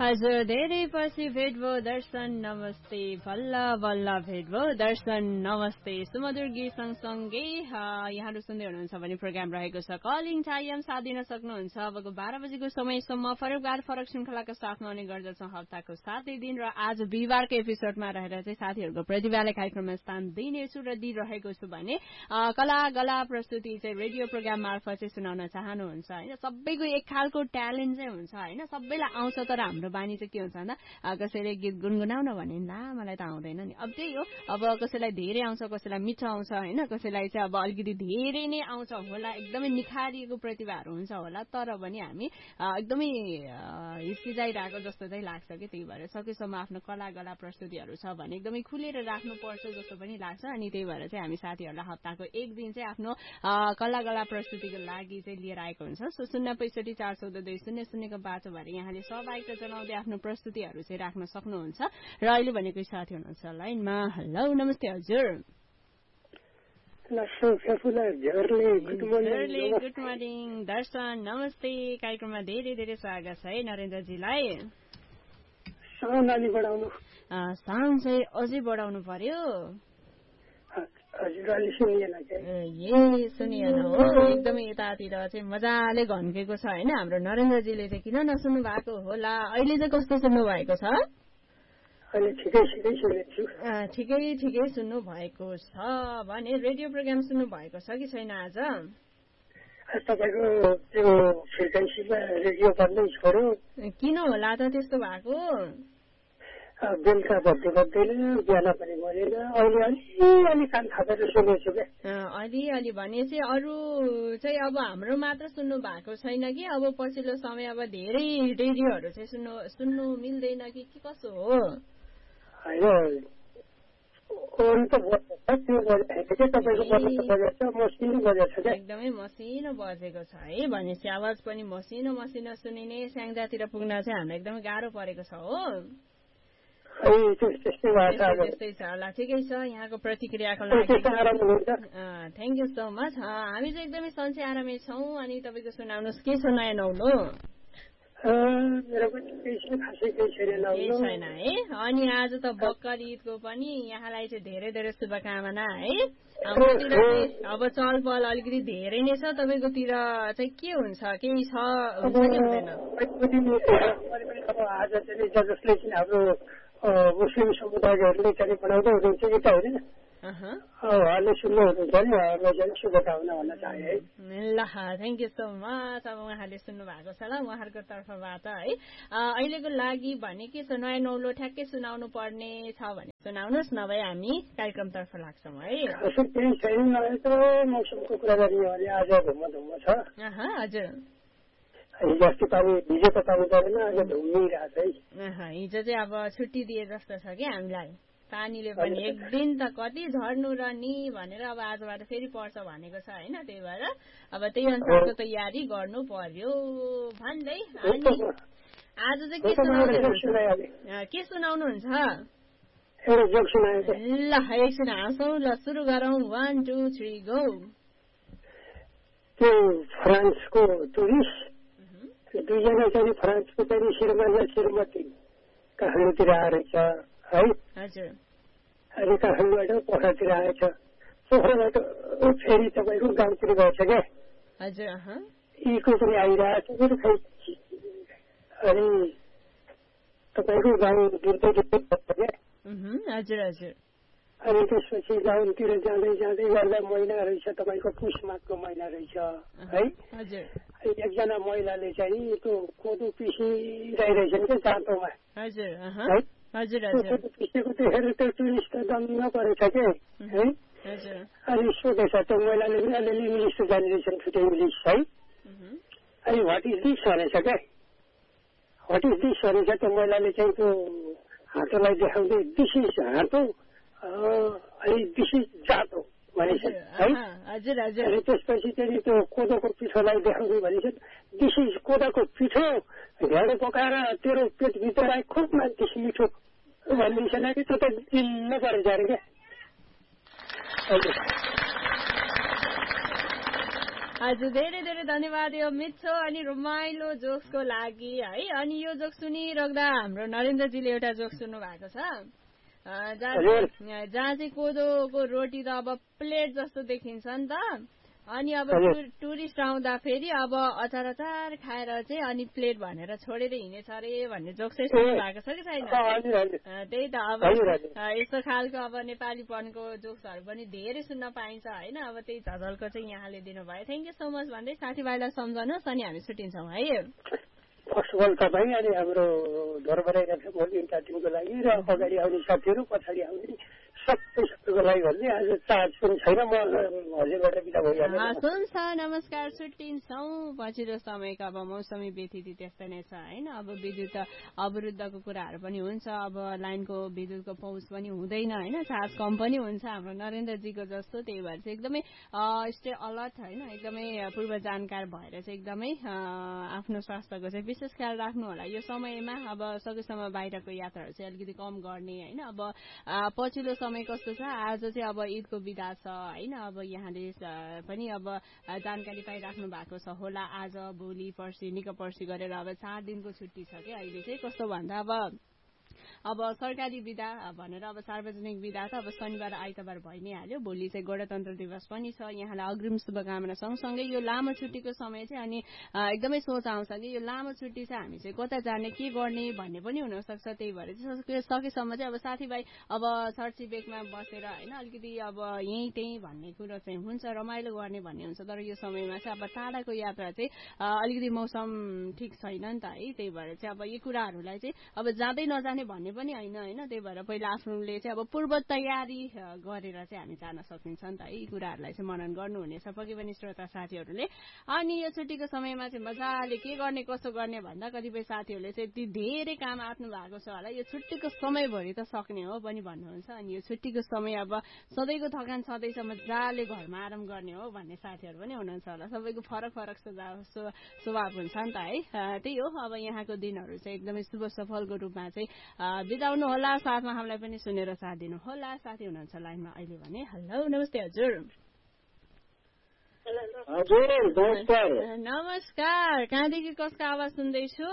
हजुर धेरै पछि भेट भयो दर्शन नमस्ते बल्ल बल्ल भेट भयो दर्शन नमस्ते सुमधुर गीत सँगसँगै यहाँहरू सुन्दै हुनुहुन्छ भने प्रोग्राम रहेको छ कलिङ टाइम साथ दिन सक्नुहुन्छ अबको 12 बजेको समयसम्म फरक श्रृङ्खलाको साथमा आउने गर्दछौँ हप्ताको 7 दिन र आज बिहिबारको एपिसोडमा रहेर चाहिँ साथीहरूको प्रतिभाले कार्यक्रममा स्थान दिनेछु र दिइरहेको छु भने कला गला प्रस्तुति चाहिँ रेडियो प्रोग्राम मार्फत चाहिँ सुनाउन चाहनुहुन्छ होइन सबैको एक खालको ट्यालेन्ट चाहिँ हुन्छ होइन सबैलाई आउँछ तर हाम्रो बानी चाहिँ के हुन्छ भन्दा कसैले गीत गुनगुनाउन भने ला मलाई त आउँदैन नि अब त्यही हो अब कसैलाई धेरै आउँछ कसैलाई मिठो आउँछ होइन कसैलाई चाहिँ अब अलिकति धेरै नै आउँछ होला एकदमै निखारिएको प्रतिभाहरू हुन्छ होला तर पनि हामी एकदमै हिचकिचाइरहेको जस्तो चाहिँ लाग्छ कि त्यही भएर सकेसम्म आफ्नो कला गला प्रस्तुतिहरू छ भने एकदमै खुलेर राख्नुपर्छ जस्तो पनि लाग्छ अनि त्यही भएर चाहिँ हामी साथीहरूलाई हप्ताको एक दिन चाहिँ आफ्नो कला गला प्रस्तुतिको लागि चाहिँ लिएर आएको हुन्छ सो 065414200 बाटो भएर यहाँले सहभागिता जनाउँदै आफ्नो प्रस्तुतिहरू चाहिँ राख्न सक्नुहुन्छ र अहिले भनेको साथी हुनुहुन्छ लाइनमा हेलो नमस्ते हजुर गुड मर्निङ दर्शन नमस्ते कार्यक्रममा धेरै धेरै स्वागत छ है नरेन्द्रजीलाई साउन्ड चाहिँ अझै बढाउनु पर्यो सुनिएन हो एकदमै यतातिर चाहिँ मजाले घन्केको छ होइन हाम्रो नरेन्द्रजीले चाहिँ किन नसुन्नु भएको होला अहिले चाहिँ कस्तो सुन्नु भएको छ ठिकै सुन्नु भएको छ भने रेडियो प्रोग्राम सुन्नु भएको छ कि छैन आज किन होला त त्यस्तो भएको बेलुका बज्दैन बिहान पनि बजेन अलि कान थापेर सुनेछु क्या अलि भनेपछि अरू चाहिँ अब हाम्रो मात्र सुन्नु भएको छैन कि अब पछिल्लो समय अब धेरै रेडियोहरू चाहिँ सुन्नु मिल्दैन कि कसो हो एकदमै मसिनो बजेको छ है भनेपछि आवाज पनि मसिनो सुनिने स्याङ्जातिर पुग्न चाहिँ हामीलाई एकदमै गाह्रो परेको छ हो त्यस्तै छ होला ठिकै छ यहाँको प्रतिक्रियाको लागि थ्याङ्क यू सो मच हामी चाहिँ एकदमै सन्चै आरामै छौँ अनि तपाईँको सुनाउनुहोस् के छ नयाँ नौलो केही छैन है अनि आज त बक्कर ईदको पनि यहाँलाई चाहिँ धेरै धेरै शुभकामना है हाम्रोतिर अब चलपल अलिकति धेरै नै छ तपाईँकोतिर चाहिँ के हुन्छ केही छ मुस्लिम समुदायहरूले चाहिँ बनाउँदै हुनुहुन्छ यता होइन उहाँले सुन्नु हुनुहुन्छ नि उहाँहरूलाई चाहिँ शुभकामना भन्न चाहे है ल थ्याङ्क यू सो मच अब उहाँले सुन्नु भएको छ ल उहाँहरूको तर्फबाट है अहिलेको लागि भने के छ नयाँ नौलो ठ्याक्कै सुनाउनु पर्ने छ भने सुनाउनुहोस् नभए हामी कार्यक्रमतर्फ लाग्छौँ है केही छैन त मौसमको कुरा गर्ने हो भने आज धुम्म छ हजुर हिजो अस्ति हिजो त पानी परेन आज धुमिरहेछ है हिजो चाहिँ अब छुट्टी दिए जस्तो छ कि हामीलाई पानीले पनि एक दिन त कति झर्नु र नि भनेर अब आजबाट फेरि पर्छ भनेको छ होइन त्यही भएर अब त्यही अनुसारको तयारी गर्नु पर्यो भन्दै अनि आज चाहिँ के सुनाउनुहुन्छ ल एकछिन हाँसौँ ल सुरु गरौँ 1 2 3 गो फ्रान्सको टुरिस्ट दुईजना चाहिँ फ्रान्सको चाहिँ श्रीमती काठमाडौँतिर आएछ है अनि काठमाडौँबाट पोखरातिर आएछ पोखराबाट फेरि तपाईँको गाउँतिर गएछ क्या यीको पनि आइरहेछ खै अनि तपाईँको गाउँ दुर्दै क्या अनि त्यसपछि गाउँतिर जाँदै गर्दा महिना रहेछ तपाईँको पुष माघको महिना रहेछ है एकजना महिलाले चाहिँ त्यो कोदो पिसिरहेछन् क्या जाँतोमा कोदो पिसेको देखेर त्यो टुरिस्ट दङ्ग परेछ के है अनि सोधेछ त्यो महिलाले पनि अलिअलि इङ्ग्लिस जाने रहेछन् छुट्टै इङ्ग्लिस है अनि वाट इज दिस भनेछ क्या वाट इज दिस भनेछ त्यो महिलाले चाहिँ त्यो हातोलाई देखाउँदै दिस इज हातो अनि दिस इज जातो भनेछ है अनि त्यसपछि चाहिँ त्यो कोदोको पिठोलाई देखाउँदै भनेछ दिस इज कोदोको पिठो ढेँडो पकाएर तेरो पेटभित्र खुब मान्छे मिठो भनिदिन्छ कि त्यो त दिन्न परेछ अरे क्या हजुर धेरै धेरै धन्यवाद यो मिठो अनि रमाइलो जोक्सको लागि है। अनि यो जोक सुनिराख्दा हाम्रो नरेन्द्रजीले एउटा जोक सुन्नु भएको छ जहाँ चाहिँ कोदोको रोटी त अब प्लेट जस्तो देखिन्छ नि त। अनि अब टुरिस्ट आउँदा फेरि अब अचार अचार खाएर चाहिँ अनि प्लेट भनेर छोडेर हिँडेछ अरे भन्ने जोक चाहिँ सुन्नु भएको छ कि छैन? त्यही त अब यस्तो खालको अब नेपालीपनको जोक्सहरू पनि धेरै सुन्न पाइन्छ होइन। अब त्यही झलको चाहिँ यहाँले दिनुभयो। थ्याङ्क यू सो मच भन्दै साथीभाइलाई सम्झाउनुहोस् अनि हामी छुट्टिन्छौँ है। फर्स्ट अफ अल तपाईँ अनि हाम्रो घरबाट इन्टा टिमको लागि र अगाडि आउने साथीहरू पछाडि आउने सबैको लागि भन्ने आज चार्ज पनि छैन म हजुरबाट बिदा भइहाल्यो। हुन्छ नमस्कार छुट्टिन्छौँ। पछिल्लो समयको अब मौसमी व्यतिथि त्यस्तै नै छ होइन। अब विद्युत अवरुद्धको कुराहरू पनि हुन्छ। अब लाइनको विद्युतको पहुँच पनि हुँदैन होइन। चार्ज कम पनि हुन्छ हाम्रो नरेन्द्रजीको जस्तो। त्यही भएर चाहिँ एकदमै स्टे अलर्ट होइन एकदमै पूर्व जानकार भएर चाहिँ एकदमै आफ्नो स्वास्थ्यको चाहिँ विशेष ख्याल राख्नु होला यो समयमा। अब सकेसम्म बाहिरको यात्राहरू चाहिँ अलिकति कम गर्ने होइन। अब पछिल्लो समय कस्तो छ आज चाहिँ अब ईदको बिदा छ होइन। अब यहाँले पनि अब जानकारी पाइराख्नु भएको छ होला। आज भोलि पर्सि निको पर्सि गरेर अब 4 दिनको छुट्टी छ कि अहिले चाहिँ। कस्तो भन्दा अब सरकारी बिदा भनेर अब सार्वजनिक बिदा त अब शनिबार आइतबार भइ नै हाल्यो। भोलि चाहिँ गणतन्त्र दिवस पनि छ। यहाँलाई अग्रिम शुभकामना सँगसँगै यो लामो छुट्टीको समय चाहिँ अनि एकदमै सोच आउँछ कि यो लामो छुट्टी चाहिँ हामी चाहिँ कता जाने के गर्ने भन्ने पनि हुनसक्छ। त्यही भएर चाहिँ सकेसम्म चाहिँ अब साथीभाइ अब छरछिमेकमा बसेर होइन अलिकति अब यहीँ त्यहीँ भन्ने कुरो चाहिँ हुन्छ रमाइलो गर्ने भन्ने हुन्छ। तर यो समयमा चाहिँ अब टाढाको यात्रा चाहिँ अलिकति मौसम ठिक छैन नि त है। त्यही भएर चाहिँ अब यी कुराहरूलाई चाहिँ अब जाँदै नजाने भन्ने पनि होइन होइन। त्यही भएर पहिला आफ्नोले चाहिँ अब पूर्व तयारी गरेर चाहिँ हामी जान सकिन्छ नि त है। यी कुराहरूलाई चाहिँ मनन गर्नुहुनेछ पक्कै पनि श्रोता साथीहरूले। अनि यो छुट्टीको समयमा चाहिँ मजाले के गर्ने कसो गर्ने भन्दा कतिपय साथीहरूले चाहिँ यति धेरै काम आँट्नु भएको छ होला। यो छुट्टीको समयभरि त सक्ने हो पनि भन्नुहुन्छ। अनि यो छुट्टीको समय अब सधैँको थकान सधैँछ मजाले घरमा आराम गर्ने हो भन्ने साथीहरू पनि हुनुहुन्छ होला। सबैको फरक फरक स्वभाव हुन्छ नि त है। त्यही हो अब यहाँको दिनहरू चाहिँ एकदमै शुभ सफलको रूपमा चाहिँ बिताउनु होला। साथमा हामीलाई पनि सुनेर साथ दिनु होला। साथी हुनुहुन्छ लाइनमा अहिले भने। हेलो नमस्ते हजुर। नमस्कार कहाँदेखि कसको आवाज सुन्दैछु?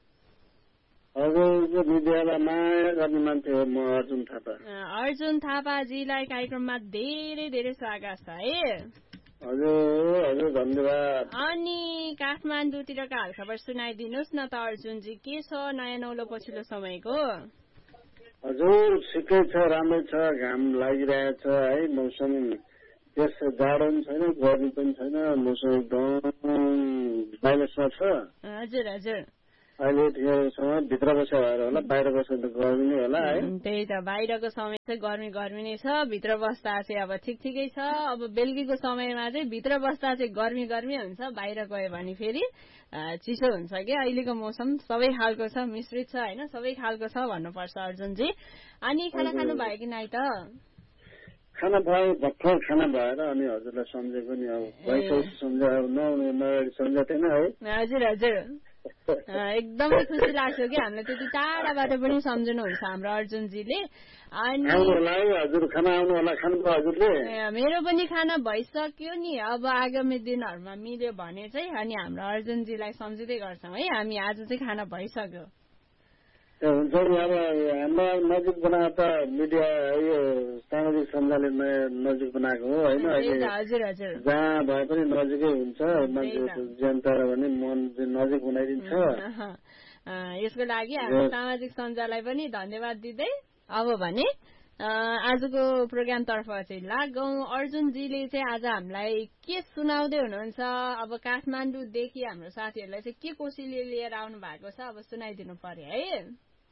अर्जुन थापाजीलाई कार्यक्रममा धेरै धेरै स्वागत छ है। हजुर धन्यवाद। अनि काठमाडौँतिरका हालखबर सुनाइदिनुहोस् न त अर्जुनजी के छ नयाँ नौलो पछिल्लो समयको? हजुर ठिकै छ राम्रै छ। घाम लागिरहेछ है। मौसम त्यस्तो जाडो पनि छैन गर्मी पनि छैन। मौसम एकदम बाइलेसमा छ। हजुर हजुर अहिले ठिकैसँग भित्र बसेर भएर होला। बाहिर बसेर त गर्मी नै होला है। त्यही त बाहिरको समय चाहिँ गर्मी नै छ। भित्र बस्दा चाहिँ अब ठिकै छ। अब बेलुकीको समयमा चाहिँ भित्र बस्दा चाहिँ गर्मी हुन्छ। बाहिर गयो भने फेरि चिसो हुन्छ कि। अहिलेको मौसम सबै खालको छ मिश्रित छ होइन। सबै खालको छ भन्नुपर्छ अर्जुनजी। अनि खाना खानु भयो कि नाइ त? खाना भयो भर्खर खाना भएर अनि हजुरलाई सम्झेको नि। अब सम्झेको थिएन है। हजुर हजुर एकदमै खुसी लाग्छ कि हामीलाई त्यति टाढाबाट पनि सम्झनुहुन्छ हाम्रो अर्जुनजीले। अनि हजुर खाना आउनु होला खानुभयो हजुरले? मेरो पनि खाना भइसक्यो नि। अब आगामी दिनहरूमा मिल्यो भने चाहिँ अनि हाम्रो अर्जुनजीलाई सम्झिँदै गर्छौँ है हामी। आज चाहिँ खाना भइसक्यो। हुन्छ नि। अब हाम्रो नजिक बनाएको त मिडिया यो सामाजिक सञ्जालले नजिक बनाएको हो होइन। हजुर हजुर जहाँ भए पनि नजिकै हुन्छ। मान्छे जनता भने मन नजिक बनाइदिन्छ। यसको लागि हाम्रो सामाजिक सञ्जाललाई पनि धन्यवाद दिँदै अब भने आजको प्रोग्रामतर्फ चाहिँ लागौँ। अर्जुनजीले चाहिँ आज हामीलाई के सुनाउँदै हुनुहुन्छ? अब काठमाडौँदेखि हाम्रो साथीहरूलाई चाहिँ के कोसिसले लिएर आउनु भएको छ अब सुनाइदिनु पर्यो है।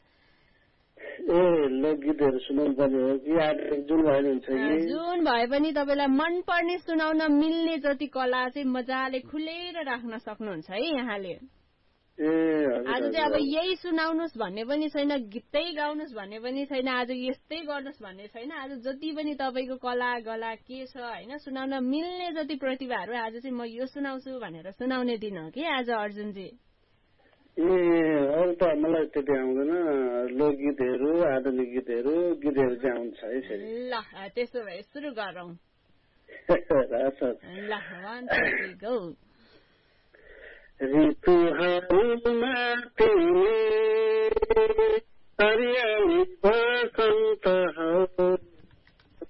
लोकगीतहरू सुनाउनु पर्ने हो कि जुन भए हुन्छ कि? जुन भए पनि तपाईँलाई मनपर्ने सुनाउन मिल्ने जति कला चाहिँ मजाले खुलेर राख्न सक्नुहुन्छ है यहाँले। आज चाहिँ अब यही सुनाउनुहोस् भन्ने पनि छैन, गीतै गाउनुहोस् भन्ने पनि छैन, आज यस्तै गर्नुहोस् भन्ने छैन। आज जति पनि तपाईँको कला गला के छ होइन सुनाउन मिल्ने जति प्रतिभाहरू आज चाहिँ म यो सुनाउँछु भनेर सुनाउने दिन हो कि आज अर्जुनजी। अरू त मलाई त्यति आउँदैन। लोकगीतहरू आधुनिक गीतहरू चाहिँ आउँछ है। ल त्यसो भए सुरु गरौँ। ल 1 2 3 गो ऋतुहरूमा तिमी हरियाली बसन्त हौ